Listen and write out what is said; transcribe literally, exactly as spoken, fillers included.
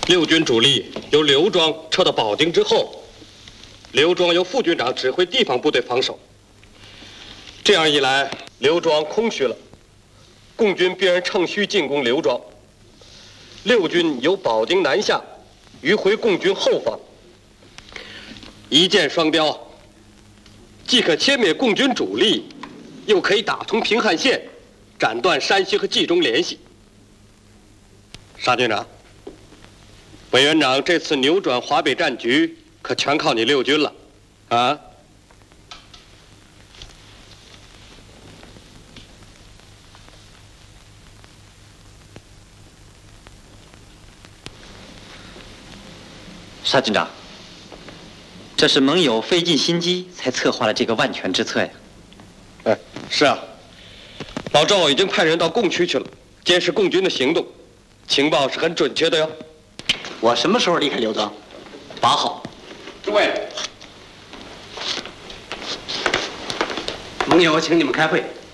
六军主力由刘庄撤到保定之后，刘庄由副军长指挥地方部队防守。这样一来，刘庄空虚了，共军必然趁虚进攻刘庄。六军由保定南下，迂回共军后方，一箭双雕，既可歼灭共军主力，又可以打通平汉线，斩断山西和冀中联系。沙军长，委员长这次扭转华北战局，可全靠你六军了，啊！ 沙军长，这是盟友费尽心机才策划了这个万全之策呀。 哎，是啊，老赵已经派人到共区去了，监视共军的行动，情报是很准确的哟。 我什么时候离开刘庄？八号。 诸位， 盟友，请你们开会。